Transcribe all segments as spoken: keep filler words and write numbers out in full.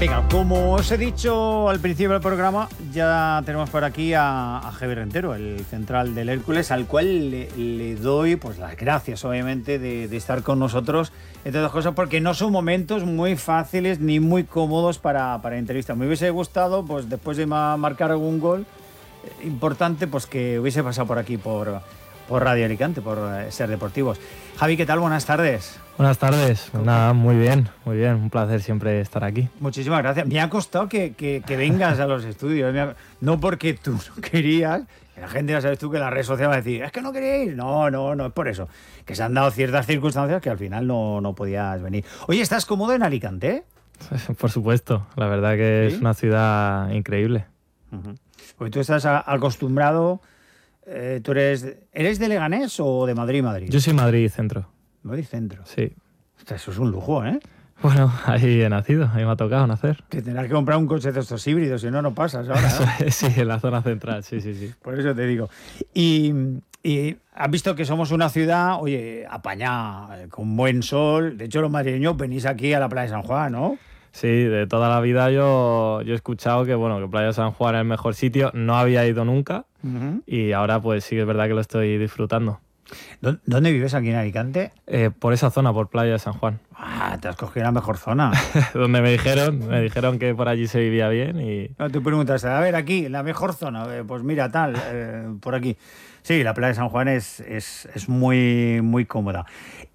Venga, como os he dicho al principio del programa, ya tenemos por aquí a, a Javi Rentero, el central del Hércules, al cual le, le doy pues las gracias, obviamente, de, de estar con nosotros, entre otras cosas, porque no son momentos muy fáciles ni muy cómodos para, para entrevistas. Me hubiese gustado, pues después de ma- marcar algún gol eh, importante, pues que hubiese pasado por aquí, por, por Radio Alicante, por eh, Ser Deportivos. Javi, ¿qué tal? Buenas tardes. Buenas tardes, nada, muy bien, muy bien, un placer siempre estar aquí. Muchísimas gracias. Me ha costado que, que, que vengas a los estudios, no porque tú no querías, la gente ya sabes tú que en las redes sociales va a decir, es que no quería ir, no, no, no es por eso, que se han dado ciertas circunstancias que al final no, no podías venir. Oye, ¿estás cómodo en Alicante? Por supuesto, la verdad que ¿sí? Es una ciudad increíble. Uh-huh. Porque tú estás a, acostumbrado, eh, ¿tú eres, eres de Leganés o de Madrid, Madrid? Yo soy Madrid Centro. Madrid Centro. Sí. Eso es un lujo, ¿eh? Bueno, ahí he nacido, ahí me ha tocado nacer. Te tendrás que comprar un coche de estos híbridos, si no, no pasas ahora, ¿no? Sí, en la zona central, sí, sí, sí. Por eso te digo. Y, y has visto que somos una ciudad, oye, apañada, con buen sol. De hecho, los madrileños venís aquí a la playa de San Juan, ¿no? Sí, de toda la vida yo, yo he escuchado que, bueno, que Playa de San Juan es el mejor sitio. No había ido nunca uh-huh. Y ahora pues sí es verdad que lo estoy disfrutando. ¿Dónde vives aquí en Alicante? Eh, por esa zona, por Playa de San Juan. Ah, te has cogido la mejor zona. Donde me dijeron, me dijeron que por allí se vivía bien y... No, tú preguntas, a ver, aquí, la mejor zona, eh, pues mira, tal, eh, por aquí. Sí, la Playa de San Juan es, es, es muy, muy cómoda.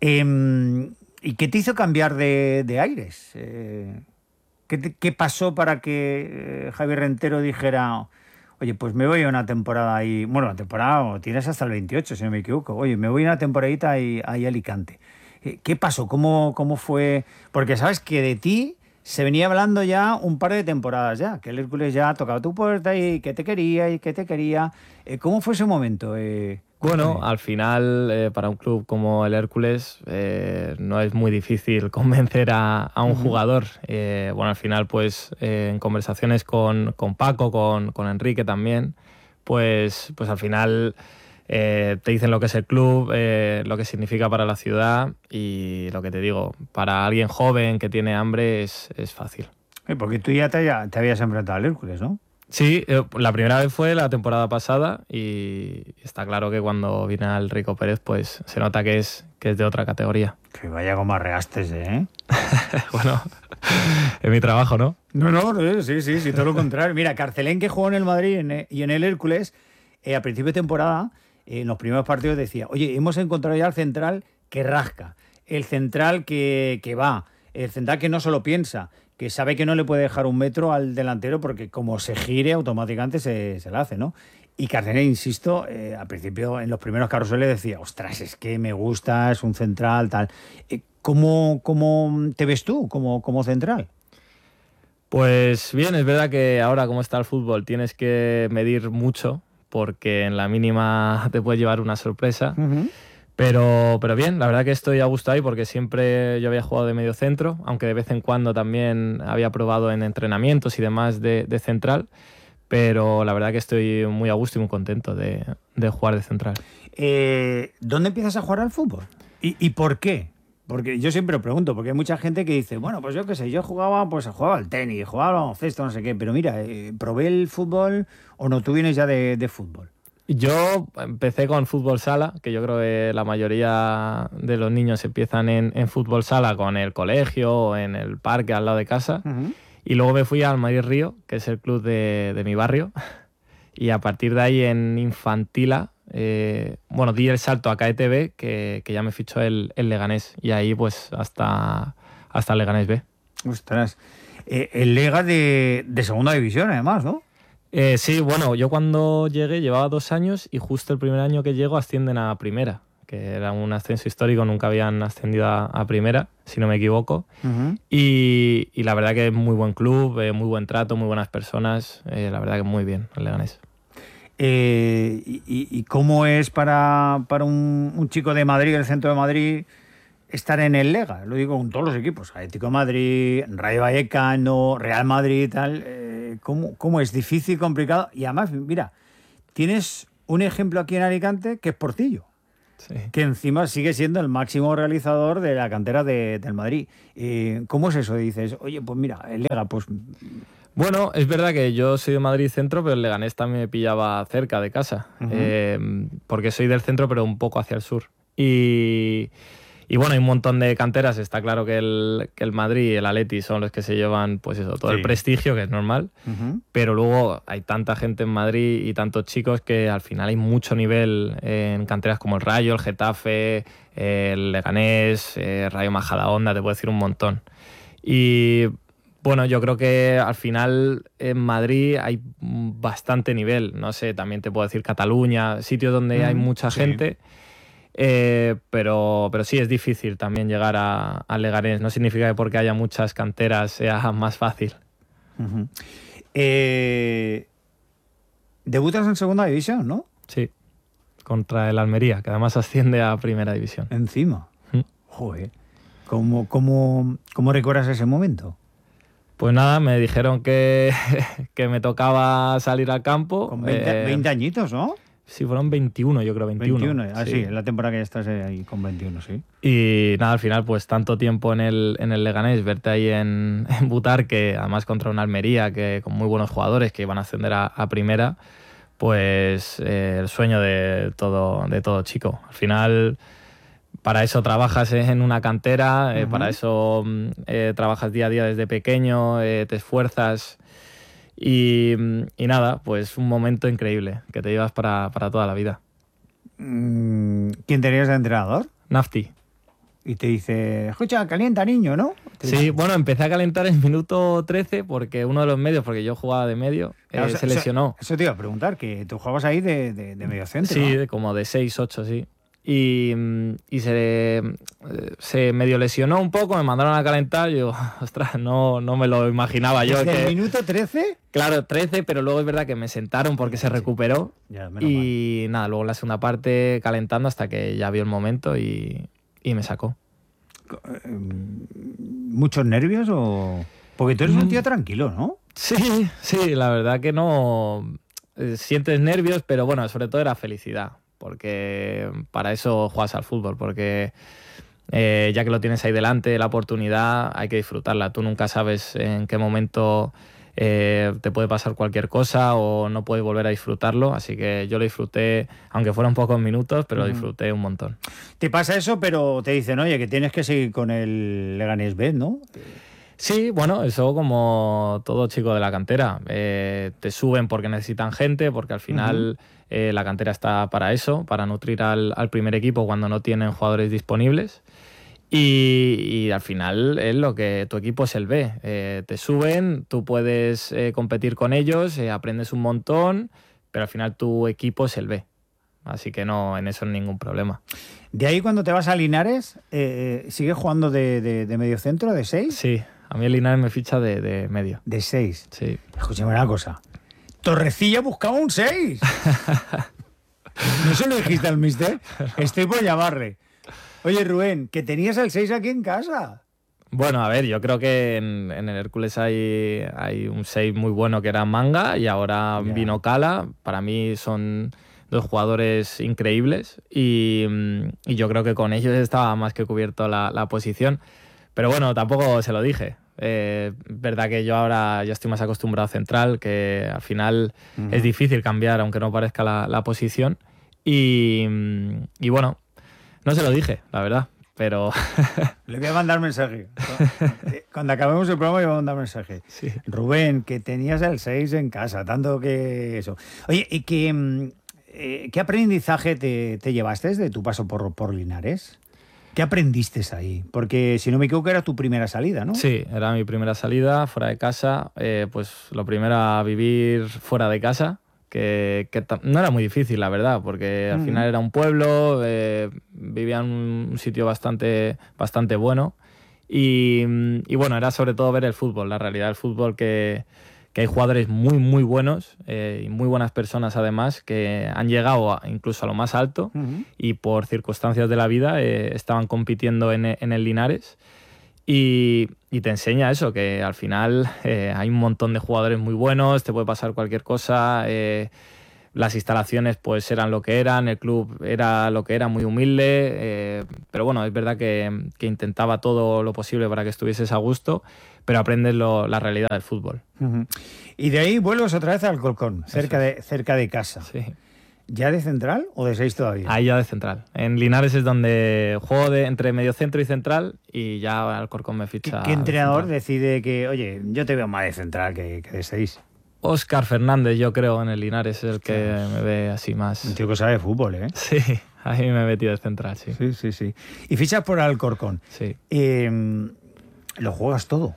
Eh, ¿Y qué te hizo cambiar de, de aires? Eh, ¿qué, te, ¿Qué pasó para que eh, Javi Rentero dijera... Oye, pues me voy a una temporada ahí... Bueno, la temporada tienes hasta el veintiocho, si no me equivoco. Oye, me voy a una temporadita ahí, ahí a Alicante. ¿Qué pasó? ¿Cómo, ¿Cómo fue? Porque sabes que de ti se venía hablando ya un par de temporadas ya, que el Hércules ya ha tocado tu puerta y que te quería y que te quería. ¿Cómo fue ese momento? Eh, bueno, al final, eh, para un club como el Hércules, eh, no es muy difícil convencer a, a un uh-huh. jugador. Eh, bueno, al final, pues, eh, en conversaciones con, con Paco, con, con Enrique también, pues, pues al final... Eh, te dicen lo que es el club, eh, lo que significa para la ciudad y lo que te digo, para alguien joven que tiene hambre es, es fácil. Porque tú ya te, ya te habías enfrentado al Hércules, ¿no? Sí, eh, la primera vez fue la temporada pasada y está claro que cuando viene al Rico Pérez pues se nota que es, que es de otra categoría. Que vaya como arreastes, ¿eh? Bueno, es mi trabajo, ¿no? No, no, sí, sí, sí, todo lo contrario. Mira, Carcelén, que jugó en el Madrid en, y en el Hércules, eh, a principio de temporada... en los primeros partidos decía, oye, hemos encontrado ya el central que rasca, el central que, que va, el central que no solo piensa, que sabe que no le puede dejar un metro al delantero porque como se gire automáticamente se, se la hace, ¿no? Y Carcelén, insisto, eh, al principio en los primeros carruseles decía, ostras, es que me gusta, es un central, tal. Eh, ¿cómo, ¿Cómo te ves tú como, como central? Pues bien, es verdad que ahora como está el fútbol tienes que medir mucho, porque en la mínima te puede llevar una sorpresa. Uh-huh. Pero, pero bien, la verdad que estoy a gusto ahí porque siempre yo había jugado de medio centro, aunque de vez en cuando también había probado en entrenamientos y demás de, de central, pero la verdad que estoy muy a gusto y muy contento de, de jugar de central. Eh, ¿Dónde empiezas a jugar al fútbol? ¿Y, y por qué? Porque yo siempre pregunto, porque hay mucha gente que dice, bueno, pues yo qué sé, yo jugaba, pues jugaba al tenis, jugaba al baloncesto, no sé qué, pero mira, eh, ¿probé el fútbol o no? ¿Tú vienes ya de, de fútbol? Yo empecé con fútbol sala, que yo creo que la mayoría de los niños empiezan en, en fútbol sala con el colegio o en el parque al lado de casa, uh-huh. Y luego me fui al Madrid Río, que es el club de, de mi barrio, y a partir de ahí en Infantila, Eh, bueno, di el salto a K E T B, que, que ya me fichó el, el Leganés, y ahí pues hasta, hasta el Leganés B. Ostras, eh, el Lega de, de segunda división además, ¿no? Eh, sí, bueno, yo cuando llegué llevaba dos años y justo el primer año que llego ascienden a primera, que era un ascenso histórico, nunca habían ascendido a, a primera, si no me equivoco. Uh-huh. y, y la verdad que es muy buen club, eh, muy buen trato, muy buenas personas, eh, la verdad que muy bien el Leganés. Eh, y, ¿Y cómo es para, para un, un chico de Madrid, del centro de Madrid, estar en el Lega? Lo digo con todos los equipos, Atlético de Madrid, Rayo Vallecano, Real Madrid y tal. Eh, ¿cómo, ¿Cómo es? ¿Difícil, complicado? Y además, mira, tienes un ejemplo aquí en Alicante que es Portillo. Sí. que encima sigue siendo el máximo realizador de la cantera de, del Madrid. Eh, ¿Cómo es eso? Dices, oye, pues mira, el Lega, pues... Bueno, es verdad que yo soy de Madrid centro, pero el Leganés también me pillaba cerca de casa, Uh-huh. eh, porque soy del centro, pero un poco hacia el sur. Y, y bueno, hay un montón de canteras. Está claro que el, que el Madrid y el Atleti son los que se llevan, pues eso, todo Sí. el prestigio, que es normal. Uh-huh. Pero luego hay tanta gente en Madrid y tantos chicos que al final hay mucho nivel en canteras como el Rayo, el Getafe, el Leganés, el Rayo Majadahonda, te puedo decir un montón. Y bueno, yo creo que al final en Madrid hay bastante nivel. No sé, también te puedo decir Cataluña, sitios donde Mm, hay mucha sí. gente. Eh, pero, pero sí, es difícil también llegar a, a Leganés. No significa que porque haya muchas canteras sea más fácil. Uh-huh. Eh, debutas en segunda división, ¿no? Sí, contra el Almería, que además asciende a Primera División. Encima. ¿Mm? Joder. ¿Cómo, cómo, cómo recuerdas ese momento? Pues nada, me dijeron que, que me tocaba salir al campo. Con veinte, eh, veinte añitos, ¿no? Sí, fueron veintiuno, yo creo, veintiuno. veintiuno, ah, sí, sí. en la temporada que ya estás ahí con veintiuno, sí. Y nada, al final, pues tanto tiempo en el, en el Leganés, verte ahí en, en Butarque, además contra una Almería que con muy buenos jugadores que iban a ascender a, a primera, pues eh, el sueño de todo, de todo chico. Al final, para eso trabajas en una cantera, eh, Uh-huh. para eso eh, trabajas día a día desde pequeño, eh, te esfuerzas. Y, y nada, pues un momento increíble que te llevas para, para toda la vida. Mm, ¿Quién tenías de entrenador? Nafti. Y te dice, escucha, calienta, niño, ¿no? Te Sí, dice, bueno, empecé a calentar en el minuto trece porque uno de los medios, porque yo jugaba de medio, eh, claro, se eso- lesionó. Eso te iba a preguntar, que tú jugabas ahí de, de, de medio centro, Sí, ¿no? de como de seis, ocho, sí. Y, mm, y se, eh, se medio lesionó un poco, me mandaron a calentar. Yo, ostras, no, no me lo imaginaba yo. ¿Desde Que, el minuto trece? claro, trece, pero luego es verdad que me sentaron porque se recuperó. Ya, menos mal. Y nada, luego en la segunda parte calentando hasta que ya vio el momento y, y me sacó. Eh, ¿Muchos nervios o...? Porque tú eres un tío tranquilo, ¿no? Sí, sí, la verdad que no eh, sientes nervios, pero bueno, sobre todo era felicidad, porque para eso juegas al fútbol, porque eh, ya que lo tienes ahí delante, la oportunidad, hay que disfrutarla. Tú nunca sabes en qué momento eh, te puede pasar cualquier cosa o no puedes volver a disfrutarlo, así que yo lo disfruté, aunque fueron pocos minutos, pero lo disfruté un montón. Te pasa eso, pero te dicen, oye, que tienes que seguir con el Leganés B, ¿no? Sí, bueno, eso como todo chico de la cantera. Eh, te suben porque necesitan gente, porque al final uh-huh. eh, la cantera está para eso, para nutrir al, al primer equipo cuando no tienen jugadores disponibles. Y, y al final es lo que tu equipo es el B. Eh, te suben, tú puedes eh, competir con ellos, eh, aprendes un montón, pero al final tu equipo es el B. Así que no, en eso no hay ningún problema. De ahí cuando te vas a Linares, eh, ¿sigues jugando de, de, de medio centro, de seis? Sí. A mí el Linares me ficha de, de medio. De seis. Sí. Escúchame una cosa. Torrecilla buscaba un seis. ¿No se lo dijiste al mister? Estoy por llamarle. Oye, Rubén, que tenías el seis aquí en casa. Bueno, a ver, yo creo que en, en el Hércules hay, hay un seis muy bueno que era Manga y ahora yeah. vino Cala. Para mí son dos jugadores increíbles y, y yo creo que con ellos estaba más que cubierto la, la posición. Pero bueno, tampoco se lo dije. Eh, verdad que yo ahora ya estoy más acostumbrado a central, que al final uh-huh. es difícil cambiar, aunque no parezca la, la posición. Y, y bueno, no se lo dije, la verdad, pero... Le voy a mandar mensaje. Cuando acabemos el programa le voy a mandar mensaje. Sí. Rubén, que tenías el seis en casa, tanto que eso. Oye, ¿y qué, eh, qué aprendizaje te, te llevaste de tu paso por, por Linares? ¿Qué aprendiste ahí? Porque si no me equivoco era tu primera salida, ¿no? Sí, era mi primera salida fuera de casa. Eh, pues lo primero a vivir fuera de casa, que, que no era muy difícil, la verdad, porque al mm. final era un pueblo, eh, vivía en un sitio bastante, bastante bueno y, y bueno, era sobre todo ver el fútbol, la realidad del fútbol, que, que hay jugadores muy, muy buenos eh, y muy buenas personas además que han llegado a, incluso a lo más alto uh-huh. y por circunstancias de la vida eh, estaban compitiendo en, en el Linares y, y te enseña eso, que al final eh, hay un montón de jugadores muy buenos, te puede pasar cualquier cosa, eh, las instalaciones pues eran lo que eran, el club era lo que era, muy humilde, eh, pero bueno, es verdad que, que intentaba todo lo posible para que estuvieses a gusto, pero aprendes lo, la realidad del fútbol. Uh-huh. Y de ahí vuelves otra vez al Alcorcón, cerca de, cerca de casa. Sí. ¿Ya de central o de seis todavía? Ahí ya de central. En Linares es donde juego de, entre medio centro y central, y ya Alcorcón me ficha. ¿Qué, qué entrenador decide que, oye, yo te veo más de central que, que de seis? Óscar Fernández, yo creo, en el Linares es el que me ve así más. Un tío que sabe de fútbol, ¿eh? Sí, ahí me he metido de central, sí. Sí, sí, sí. Y fichas por Alcorcón. Sí. Eh, ¿Lo juegas todo?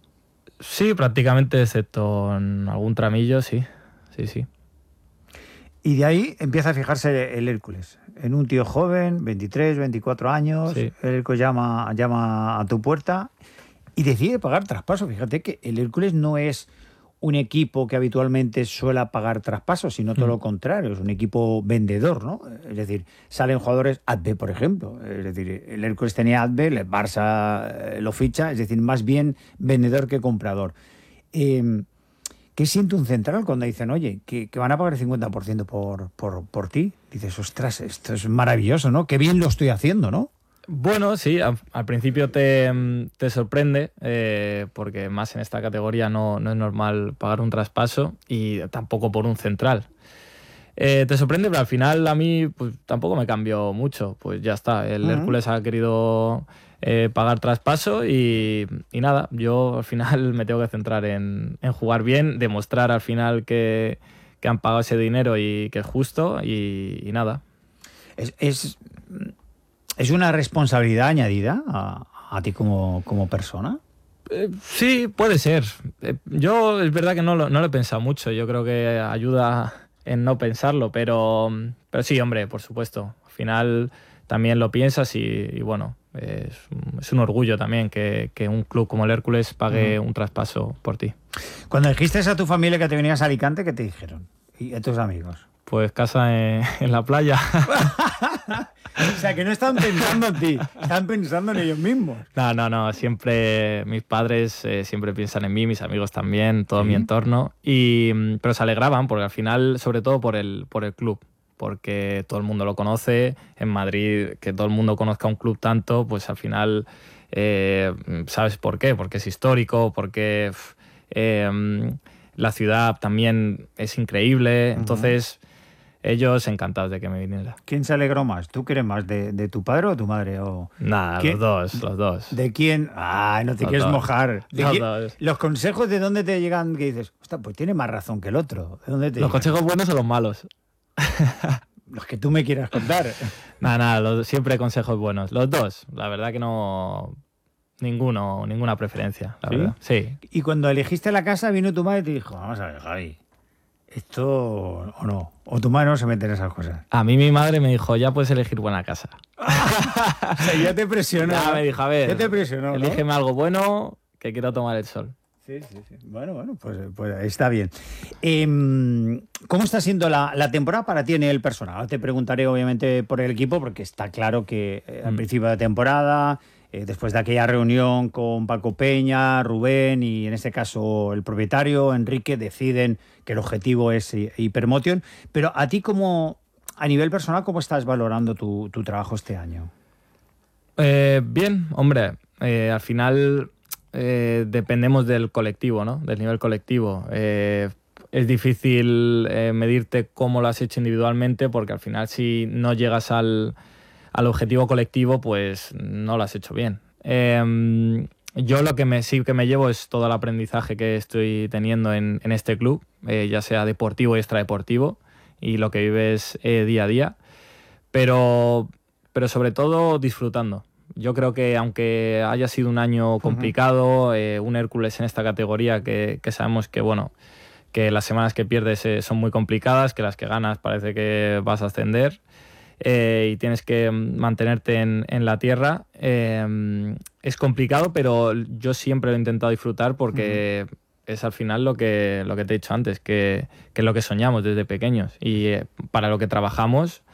Sí, prácticamente, excepto en algún tramillo, sí. Sí, sí. Y de ahí empieza a fijarse el Hércules. En un tío joven, veintitrés, veinticuatro años, Sí. el Hércules llama, llama a tu puerta y decide pagar traspaso. Fíjate que el Hércules no es un equipo que habitualmente suele pagar traspasos, sino todo mm. lo contrario, es un equipo vendedor, ¿no? Es decir, salen jugadores Adve, por ejemplo. Es decir, el Hércules tenía Adve, el Barça lo ficha, es decir, más bien vendedor que comprador. Eh, ¿Qué siente un central cuando dicen, oye, que, que van a pagar el cincuenta por ciento por, por, por ti? Dices, ostras, esto es maravilloso, ¿no? Qué bien lo estoy haciendo, ¿no? Bueno, sí, al, al principio te, te sorprende, eh, porque más en esta categoría no, no es normal pagar un traspaso, y tampoco por un central. Eh, te sorprende, pero al final a mí pues, tampoco me cambió mucho. Pues ya está, el uh-huh. Hércules ha querido eh, pagar traspaso y, y nada, yo al final me tengo que centrar en, en jugar bien, demostrar al final que, que han pagado ese dinero y que es justo, y, y nada. Es, es, es una responsabilidad añadida a, a ti como, como persona. Eh, sí, puede ser. Eh, yo es verdad que no lo, no lo he pensado mucho, yo creo que ayuda en no pensarlo, pero, pero sí, hombre, por supuesto. Al final también lo piensas y, y bueno, es, es un orgullo también que, que un club como el Hércules pague uh-huh. un traspaso por ti. Cuando dijiste a tu familia que te venías a Alicante, ¿qué te dijeron? ¿Y a tus amigos? Pues casa en, en la playa. O sea, que no están pensando en ti, están pensando en ellos mismos. No, no, no, siempre mis padres eh, siempre piensan en mí, mis amigos también, todo ¿Sí? mi entorno, y, pero se alegraban porque al final, sobre todo por el, por el club, porque todo el mundo lo conoce, en Madrid, que todo el mundo conozca un club tanto, pues al final, eh, ¿sabes por qué? Porque es histórico, porque eh, la ciudad también es increíble, uh-huh. entonces... Ellos encantados de que me viniera. ¿Quién se alegró más? ¿Tú quieres más? ¿De, de tu padre o de tu madre? O... Nada, los dos, los dos. ¿De quién? Ay, no te los quieres dos. mojar. ¿De los, quién? Dos. ¿Los consejos de dónde te llegan? Que dices, ostras, pues tiene más razón que el otro. ¿De dónde te los llegan? consejos buenos o los malos. Los que tú me quieras contar. Nada, nada, los, siempre consejos buenos. Los dos, la verdad que no... Ninguno, ninguna preferencia, la ¿Sí? verdad. Sí. Y cuando elegiste la casa, vino tu madre y te dijo, vamos a ver, Javi, ¿esto o no? ¿O tu madre no se mete en esas cosas? A mí mi madre me dijo, ya puedes elegir buena casa. O sea, ya te presionó. Ya me dijo, a ver, ya te presionó, elígeme ¿no? algo bueno que quiero tomar el sol. Sí, sí, sí. Bueno, bueno, pues, pues está bien. Eh, ¿Cómo está siendo la, la temporada para ti en el personal? Ahora te preguntaré obviamente por el equipo, porque está claro que eh, al mm. principio de temporada... Eh, después de aquella reunión con Paco Peña, Rubén y en este caso el propietario, Enrique, deciden que el objetivo es Hypermotion. Pero a ti, como a nivel personal, ¿cómo estás valorando tu, tu trabajo este año? Eh, bien, hombre, eh, al final eh, dependemos del colectivo, ¿no? Del nivel colectivo. Eh, es difícil eh, medirte cómo lo has hecho individualmente, porque al final si no llegas al... al objetivo colectivo, pues no lo has hecho bien. Eh, yo lo que me, sí que me llevo es todo el aprendizaje que estoy teniendo en, en este club, eh, ya sea deportivo y extradeportivo, y lo que vives eh, día a día, pero, pero sobre todo disfrutando. Yo creo que aunque haya sido un año complicado, uh-huh. eh, un Hércules en esta categoría que, que sabemos que, bueno, que las semanas que pierdes eh, son muy complicadas, que las que ganas parece que vas a ascender, Eh, y tienes que mantenerte en, en la tierra. Eh, es complicado, pero yo siempre lo he intentado disfrutar porque uh-huh. es al final lo que, lo que te he dicho antes, que, que es lo que soñamos desde pequeños y eh, para lo que trabajamos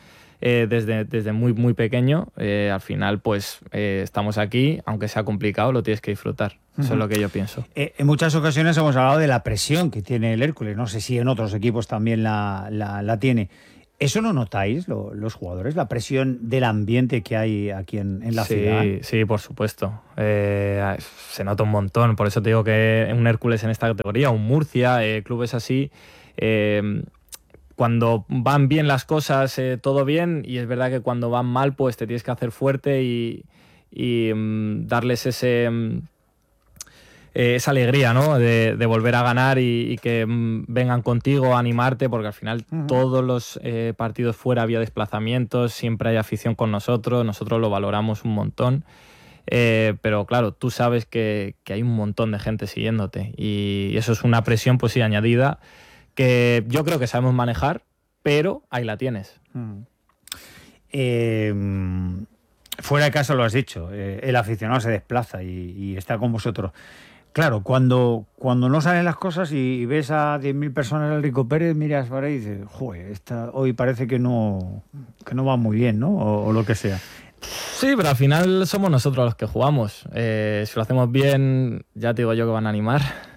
eh, desde, desde muy, muy pequeño. Eh, al final, pues eh, estamos aquí, aunque sea complicado, lo tienes que disfrutar. Eso uh-huh. es lo que yo pienso. Eh, en muchas ocasiones hemos hablado de la presión que tiene el Hércules. No sé si en otros equipos también la, la, la tiene. ¿Eso no notáis lo, los jugadores? La presión del ambiente que hay aquí en, en la sí, ciudad. Sí, por supuesto. Eh, se nota un montón. Por eso te digo que un Hércules en esta categoría, un Murcia, eh, clubes así, eh, cuando van bien las cosas, eh, todo bien, y es verdad que cuando van mal, pues te tienes que hacer fuerte y, y um, darles ese... Um, Eh, esa alegría, ¿no? de, de volver a ganar y, y que mm, vengan contigo a animarte, porque al final uh-huh. todos los eh, partidos fuera había desplazamientos, siempre hay afición con nosotros, nosotros lo valoramos un montón, eh, pero claro, tú sabes que, que hay un montón de gente siguiéndote y eso es una presión, pues sí, añadida, que yo creo que sabemos manejar, pero ahí la tienes. Uh-huh. Eh... Fuera de caso lo has dicho, eh, el aficionado se desplaza y, y está con vosotros. Claro, cuando, cuando no salen las cosas y, y ves a diez mil personas en el Rico Pérez, miras para ahí y dices, joder, esta, hoy parece que no, que no va muy bien, ¿no? O, o lo que sea. Sí, pero al final somos nosotros los que jugamos. Eh, si lo hacemos bien, ya te digo yo que van a animar.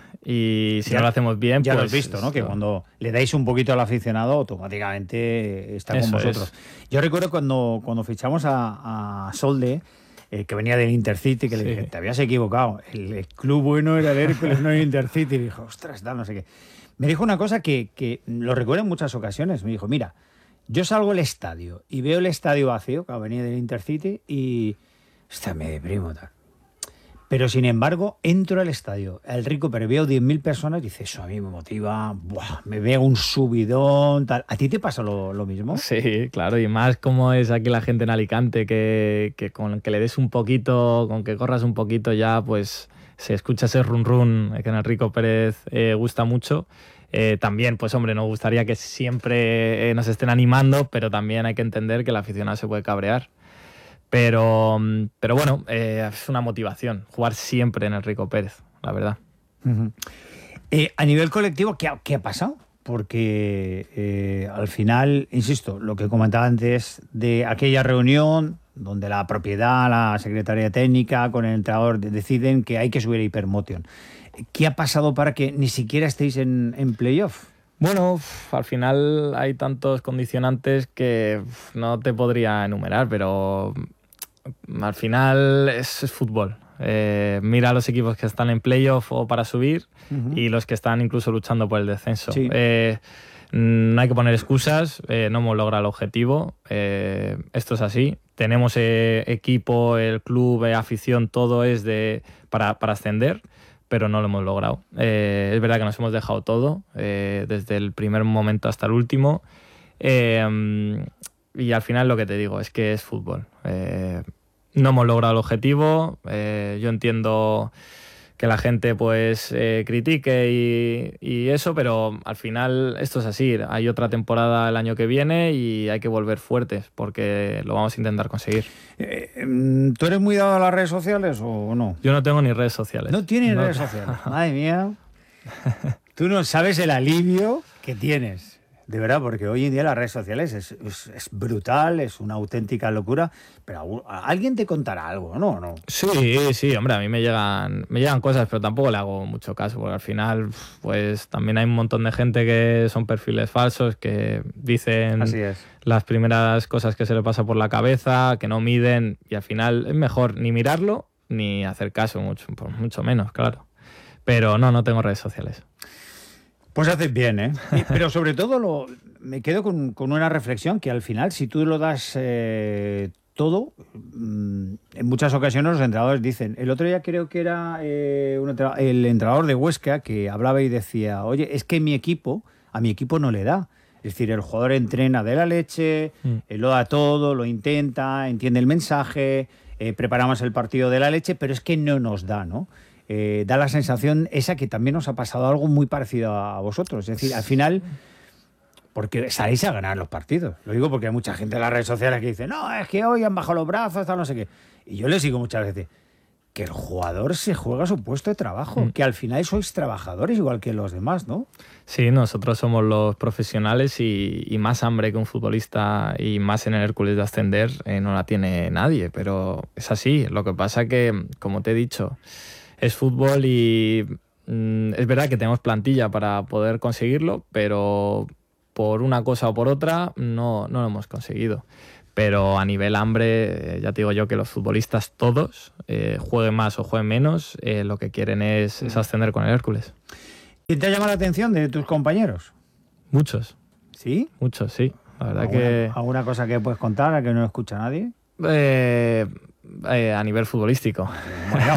Y si ya, no lo hacemos bien, ya pues... Ya lo has visto, ¿no? Que cuando le dais un poquito al aficionado, automáticamente está con Eso vosotros. Es. Yo recuerdo cuando, cuando fichamos a, a Solde, eh, que venía del Intercity, que sí. le dije, te habías equivocado. El, el club bueno era el Hércules, no el Intercity. Y dijo, ostras, da, no sé qué. Me dijo una cosa que, que lo recuerdo en muchas ocasiones. Me dijo, mira, yo salgo al estadio y veo el estadio vacío, que venía del Intercity, y... Hostia, me deprimo, tal. Pero, sin embargo, entro al estadio, al Rico, pero veo diez mil personas y dices, eso a mí me motiva, buah, me veo un subidón, tal. ¿A ti te pasa lo, lo mismo? Sí, claro, y más como es aquí la gente en Alicante, que, que con que le des un poquito, con que corras un poquito ya, pues se escucha ese run run que en el Rico Pérez eh, gusta mucho. Eh, también, pues hombre, nos gustaría que siempre eh, nos estén animando, pero también hay que entender que el aficionado se puede cabrear. Pero, pero bueno, eh, es una motivación jugar siempre en el Rico Pérez, la verdad. Uh-huh. Eh, a nivel colectivo, ¿qué ha, qué ha pasado? Porque eh, al final, insisto, lo que comentaba antes de aquella reunión donde la propiedad, la secretaría técnica con el entrenador deciden que hay que subir a Hypermotion. ¿Qué ha pasado para que ni siquiera estéis en, en playoff? Bueno, al final hay tantos condicionantes que no te podría enumerar, pero al final es, es fútbol. Eh, mira a los equipos que están en playoff o para subir uh-huh. y los que están incluso luchando por el descenso. Sí. Eh, no hay que poner excusas, eh, no hemos logrado el objetivo, eh, esto es así. Tenemos eh, equipo, el club, eh, afición, todo es de para, para ascender, pero no lo hemos logrado. Eh, es verdad que nos hemos dejado todo, eh, desde el primer momento hasta el último. Eh, y al final lo que te digo es que es fútbol. Eh, no hemos logrado el objetivo. Eh, yo entiendo que la gente pues eh, critique y, y eso, pero al final esto es así. Hay otra temporada el año que viene y hay que volver fuertes porque lo vamos a intentar conseguir. Eh, ¿Tú eres muy dado a las redes sociales o no? Yo no tengo ni redes sociales. ¿No tienes no. redes sociales? Madre mía. Tú no sabes el alivio que tienes. De verdad, porque hoy en día las redes sociales es, es, es brutal, es una auténtica locura, pero alguien te contará algo, ¿no? ¿no? Sí, sí, hombre, a mí me llegan, me llegan cosas, pero tampoco le hago mucho caso, porque al final, pues también hay un montón de gente que son perfiles falsos, que dicen Así es. las primeras cosas que se le pasa por la cabeza, que no miden, y al final es mejor ni mirarlo ni hacer caso, mucho, mucho menos, claro. Pero no, no tengo redes sociales. Pues haces bien, ¿eh? Pero sobre todo lo, me quedo con, con una reflexión que al final, si tú lo das eh, todo, en muchas ocasiones los entrenadores dicen, el otro día creo que era eh, un entrenador, el entrenador de Huesca que hablaba y decía, oye, es que mi equipo, a mi equipo no le da. Es decir, el jugador entrena de la leche, mm. eh, lo da todo, lo intenta, entiende el mensaje, eh, preparamos el partido de la leche, pero es que no nos da, ¿no? Eh, da la sensación esa que también os ha pasado algo muy parecido a vosotros. Es decir, al final, porque salís a ganar los partidos. Lo digo porque hay mucha gente en las redes sociales que dice, no, es que hoy han bajado los brazos, tal, no sé qué. Y yo les digo muchas veces, que el jugador se juega su puesto de trabajo, Mm. que al final sois trabajadores igual que los demás, ¿no? Sí, nosotros somos los profesionales y, y más hambre que un futbolista y más en el Hércules de ascender eh, no la tiene nadie, pero es así. Lo que pasa que, como te he dicho, es fútbol y mm, es verdad que tenemos plantilla para poder conseguirlo, pero por una cosa o por otra no, no lo hemos conseguido. Pero a nivel hambre, eh, ya te digo yo que los futbolistas todos, eh, jueguen más o jueguen menos, eh, lo que quieren es, es ascender con el Hércules. ¿Quién te ha llamado la atención de tus compañeros? Muchos. ¿Sí? Muchos, sí. La verdad ¿Alguna, que ¿Alguna cosa que puedes contar a que no escucha nadie? eh, eh, a nivel futbolístico. Bueno,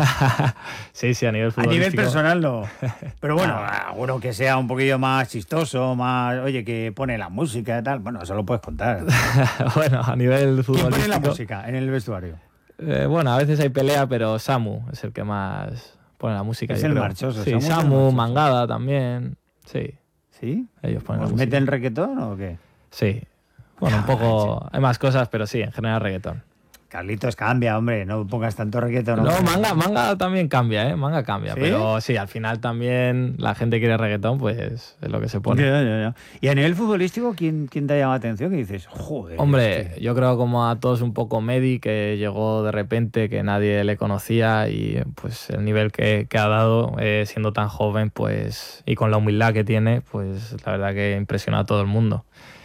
sí, sí, a nivel a futbolístico. nivel personal no. Pero bueno, alguno que sea un poquillo más chistoso, más, oye, que pone la música y tal, bueno, eso lo puedes contar. Bueno, a nivel ¿Quién futbolístico. pone la música en el vestuario? Eh, bueno, a veces hay pelea, pero Samu es el que más pone la música. Es yo el creo. marchoso, Sí, Samu es el Samu, marchoso. Mangada también. Sí, ¿Sí? ellos ponen ¿Os la música. meten reggaetón o qué? Sí. Bueno, un Ah, poco. Hay más cosas, pero sí, en general reggaetón. Carlitos, cambia, hombre, no pongas tanto reggaetón. No, hombre. manga, manga también cambia, ¿eh? Manga cambia. ¿Sí? Pero sí, al final también la gente quiere reggaetón, pues es lo que se pone. Ya, ya, ya. Y a nivel futbolístico, ¿quién, quién te ha llamado la atención? Que dices, joder. Hombre, este- yo creo como a todos un poco Medi, que llegó de repente, que nadie le conocía y pues el nivel que, que ha dado eh, siendo tan joven pues y con la humildad que tiene, pues la verdad que impresiona a todo el mundo.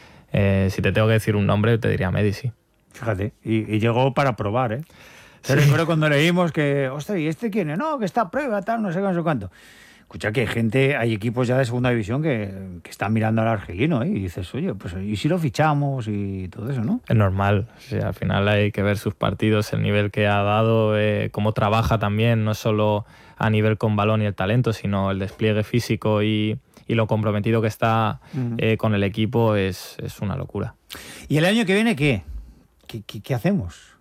Eh, si te tengo que decir un nombre, te diría Medi, sí. Fíjate, y, y llegó para probar, ¿eh? Te Sí. recuerdo cuando leímos que, ostras, ¿y este quién es? No, que está a prueba, tal, no sé qué, no sé cuánto. Escucha que hay gente, hay equipos ya de segunda división que, que están mirando al argelino, ¿eh? Y dices, oye, pues ¿y si lo fichamos y todo eso, no? Es normal, o sea, al final hay que ver sus partidos, el nivel que ha dado, eh, cómo trabaja también, no solo a nivel con balón y el talento, sino el despliegue físico y, y lo comprometido que está Ujú. eh, con el equipo es, es una locura. ¿Y el año que viene qué? ¿Qué, qué, qué hacemos?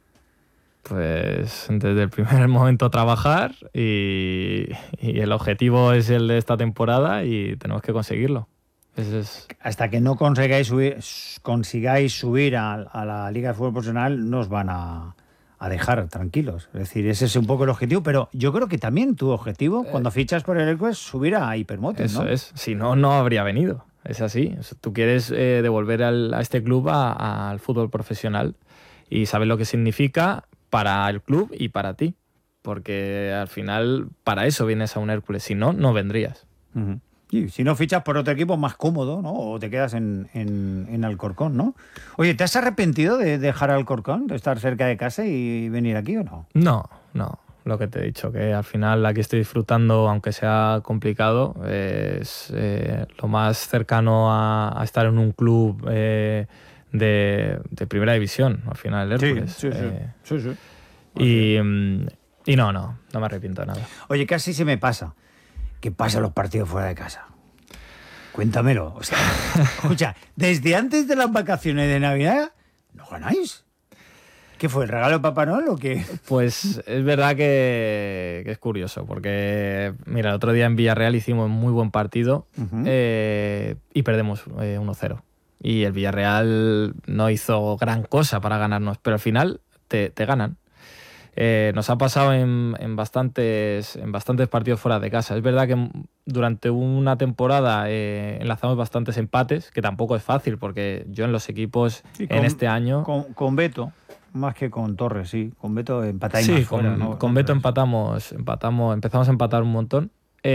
Pues desde el primer momento trabajar y, y el objetivo es el de esta temporada y tenemos que conseguirlo. Ese es, Hasta que no consigáis subir, consigáis subir a, a la Liga de Fútbol Profesional, nos van a, a dejar tranquilos. Es decir, ese es un poco el objetivo, pero yo creo que también tu objetivo, cuando fichas por el Hércules, es subir a Hipermotor, eso ¿no? es. Si no, no habría venido. Es así. O sea, tú quieres eh, devolver al- a este club a- a- al fútbol profesional y sabes lo que significa para el club y para ti. Porque al final, para eso vienes a un Hércules. Si no, no vendrías. Ujú. Y si no fichas por otro equipo más cómodo, ¿no? O te quedas en, en, en Alcorcón, ¿no? Oye, ¿te has arrepentido de dejar Alcorcón, de estar cerca de casa y venir aquí o no? No, no. Lo que te he dicho, que al final aquí estoy disfrutando, aunque sea complicado, es eh, lo más cercano a, a estar en un club eh, de, de primera división, al final el Hércules. sí, sí. Eh, sí, sí. y, mm, y no, no, no me arrepiento de nada. Oye, casi se me pasa. ¿Qué pasa los partidos fuera de casa? Cuéntamelo. O sea, escucha, desde antes de las vacaciones de Navidad, ¿no ganáis? ¿Qué fue, el regalo de Papá Noel o qué? Pues es verdad que, que es curioso, porque mira, el otro día en Villarreal hicimos un muy buen partido Ujú. eh, y perdemos eh, uno cero. Y el Villarreal no hizo gran cosa para ganarnos, pero al final te, te ganan. Eh, nos ha pasado en, en, bastantes, en bastantes partidos fuera de casa. Es verdad que durante una temporada eh, enlazamos bastantes empates, que tampoco es fácil, porque yo en los equipos Sí, en con- este año... Con, con Beto, más que con Torres, sí. Con Beto empatáis Sí, más con, fuera, ¿no? con No, Beto pero- empatamos, empatamos, empezamos a empatar un montón.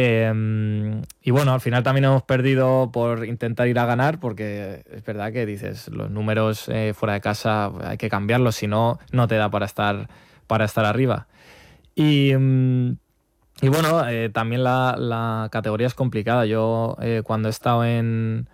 Eh, y bueno, al final también hemos perdido por intentar ir a ganar, porque es verdad que dices, los números eh, fuera de casa hay que cambiarlos, si no, no te da para estar, para estar arriba. Y, mm, y bueno, eh, también la, la categoría es complicada. Yo eh, cuando he estado en,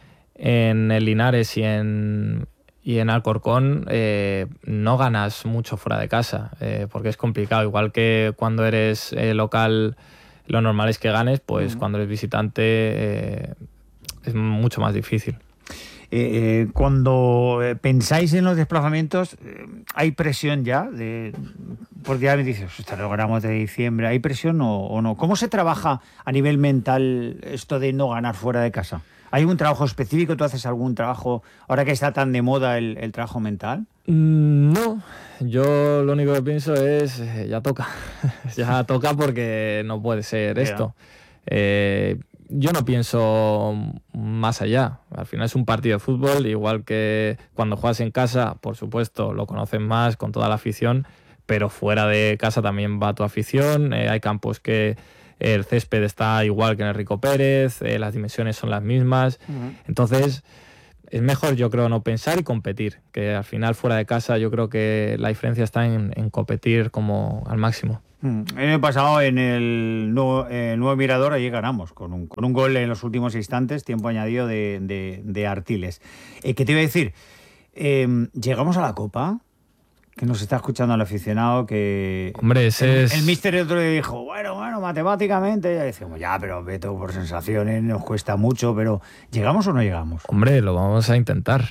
en el Linares y en, y en Alcorcón eh, no ganas mucho fuera de casa, eh, porque es complicado. Igual que cuando eres eh, local, lo normal es que ganes, pues Mm. cuando eres visitante eh, es mucho más difícil. Eh, eh, cuando eh, pensáis en los desplazamientos, eh, ¿hay presión ya? De, porque ya me dices, hasta lo ganamos de diciembre, ¿hay presión o, o no? ¿Cómo se trabaja a nivel mental esto de no ganar fuera de casa? ¿Hay un trabajo específico? ¿Tú haces algún trabajo, ahora que está tan de moda el, el trabajo mental? No, yo lo único que pienso es, eh, ya toca, ya toca porque no puede ser esto. Eh, yo no pienso más allá, al final es un partido de fútbol, igual que cuando juegas en casa, por supuesto, lo conocen más con toda la afición, pero fuera de casa también va tu afición, eh, hay campos que el césped está igual que en el Rico Pérez, eh, las dimensiones son las mismas, uh-huh. Entonces es mejor, yo creo, no pensar y competir, que al final fuera de casa yo creo que la diferencia está en, en competir como al máximo. El año pasado en el nuevo, eh, nuevo Mirador allí ganamos con un, con un gol en los últimos instantes, tiempo añadido de, de, de Artiles. Eh, ¿Qué te iba a decir? Eh, ¿Llegamos a la Copa? Que nos está escuchando el aficionado que... Hombre, ese el, es... el míster el otro día dijo, bueno, bueno, matemáticamente... Ya decimos, ya, pero Beto, por sensaciones, nos cuesta mucho, pero ¿llegamos o no llegamos? Hombre, lo vamos a intentar.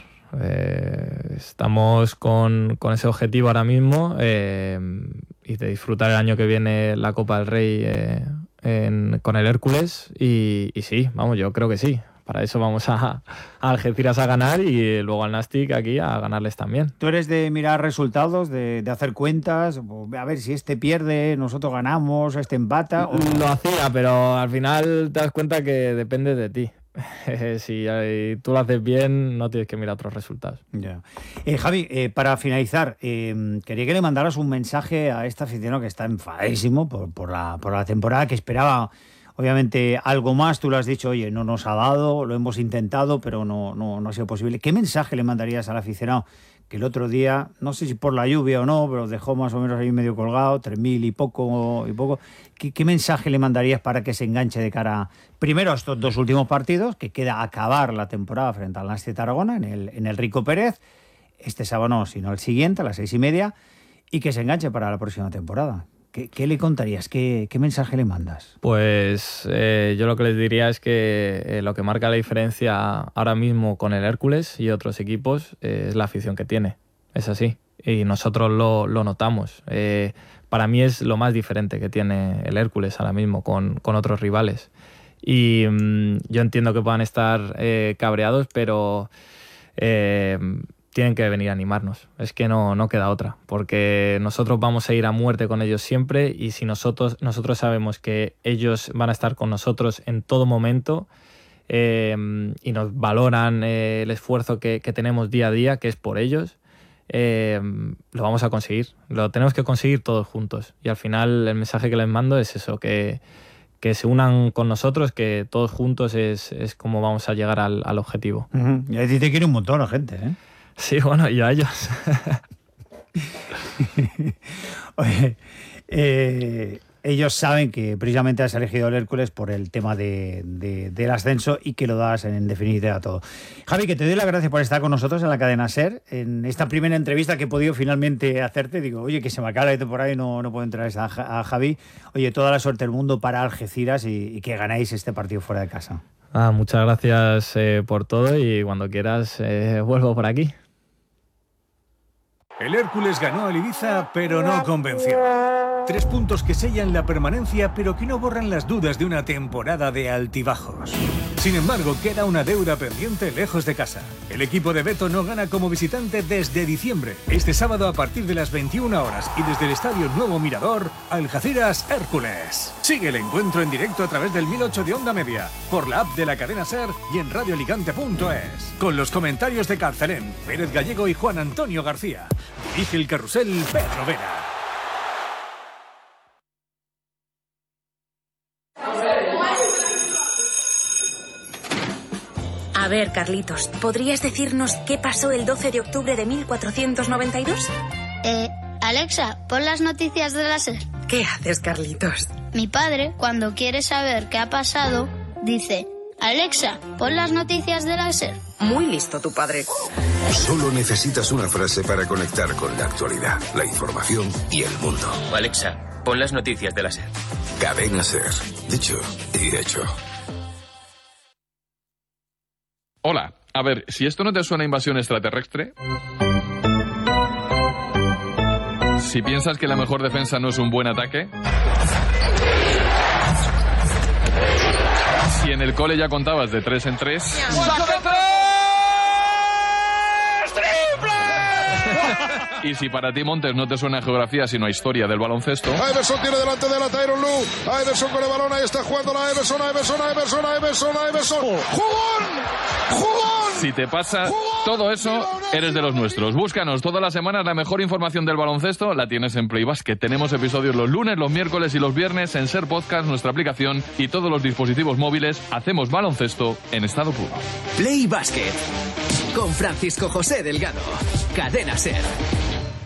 Eh, estamos con, con ese objetivo ahora mismo eh, y de disfrutar el año que viene la Copa del Rey eh, en, con el Hércules y, y sí, vamos, yo creo que sí. Para eso vamos a, a Algeciras a ganar y luego al Nastic aquí a ganarles también. ¿Tú eres de mirar resultados, de, de hacer cuentas? A ver, si este pierde, nosotros ganamos, este empata... O... Lo hacía, pero al final te das cuenta que depende de ti. Si tú lo haces bien, no tienes que mirar otros resultados. Ya. Eh, Javi, eh, para finalizar, eh, quería que le mandaras un mensaje a este aficionado que está enfadísimo por, por, la, por la temporada, que esperaba... Obviamente algo más, tú lo has dicho, oye, no nos ha dado, lo hemos intentado, pero no, no, no ha sido posible. ¿Qué mensaje le mandarías al aficionado que el otro día, no sé si por la lluvia o no, pero dejó más o menos ahí medio colgado, tres mil y poco, y poco? ¿Qué, qué mensaje le mandarías para que se enganche de cara, primero a estos dos últimos partidos, que queda acabar la temporada frente al Nastic Tarragona en el, en el Rico Pérez, este sábado no, sino el siguiente, a las seis y media, y que se enganche para la próxima temporada? ¿Qué, qué le contarías? ¿Qué, qué mensaje le mandas? Pues eh, yo lo que les diría es que eh, lo que marca la diferencia ahora mismo con el Hércules y otros equipos eh, es la afición que tiene. Es así. Y nosotros lo, lo notamos. Eh, para mí es lo más diferente que tiene el Hércules ahora mismo con, con otros rivales. Y mmm, yo entiendo que puedan estar eh, cabreados, pero... Eh, tienen que venir a animarnos, es que no, no queda otra, porque nosotros vamos a ir a muerte con ellos siempre y si nosotros, nosotros sabemos que ellos van a estar con nosotros en todo momento eh, y nos valoran eh, el esfuerzo que, que tenemos día a día, que es por ellos, eh, lo vamos a conseguir, lo tenemos que conseguir todos juntos y al final el mensaje que les mando es eso, que, que se unan con nosotros, que todos juntos es, es como vamos a llegar al, al objetivo. Uh-huh. Y a ti te quiere un montón la gente, ¿eh? Sí, bueno, y a ellos. Oye, eh, ellos saben que precisamente has elegido el Hércules por el tema de, de, del ascenso y que lo das en, en definitiva a todo. Javi, que te doy las gracias por estar con nosotros en la cadena SER, en esta primera entrevista que he podido finalmente hacerte. Digo, oye, que se me acaba la temporada y no, no puedo entrar a, a Javi. Oye, toda la suerte del mundo para Algeciras y, y que ganéis este partido fuera de casa. Ah, muchas gracias eh, por todo y cuando quieras eh, vuelvo por aquí. El Hércules ganó al Ibiza, pero no convenció. Tres puntos que sellan la permanencia, pero que no borran las dudas de una temporada de altibajos. Sin embargo, queda una deuda pendiente lejos de casa. El equipo de Beto no gana como visitante desde diciembre. Este sábado a partir de las veintiuna horas y desde el Estadio Nuevo Mirador, Algeciras Hércules. Sigue el encuentro en directo a través del mil ocho de Onda Media, por la app de la cadena SER y en radio alicante punto es. Con los comentarios de Carcelén, Pérez Gallego y Juan Antonio García. Dirige el carrusel Pedro Vera. A ver, Carlitos, ¿podrías decirnos qué pasó el doce de octubre de mil cuatrocientos noventa y dos? Eh, Alexa, pon las noticias de la SER. ¿Qué haces, Carlitos? Mi padre, cuando quiere saber qué ha pasado, dice: Alexa, pon las noticias de la SER. Muy listo tu padre. Solo necesitas una frase para conectar con la actualidad, la información y el mundo. Alexa, pon las noticias de la SER. Cadena SER. Dicho y hecho. Hola, a ver, si esto no te suena a invasión extraterrestre... Si piensas que la mejor defensa no es un buen ataque... Si en el cole ya contabas de tres en tres... ¡Saca tres! ¡Triple! Y si para ti, Montes, no te suena geografía sino historia del baloncesto... Iverson tiene delante de la Tyronn Lue. Iverson con el balón, ahí está jugando la Iverson, Iverson, Iverson, Iverson, Iverson. ¡Jugón! ¡Jugón! Si te pasa todo eso, eres de los nuestros. Búscanos todas las semanas la mejor información del baloncesto. La tienes en Play Basket. Tenemos episodios los lunes, los miércoles y los viernes en Ser Podcast, nuestra aplicación y todos los dispositivos móviles. Hacemos baloncesto en estado puro. Play Basket con Francisco José Delgado. Cadena Ser.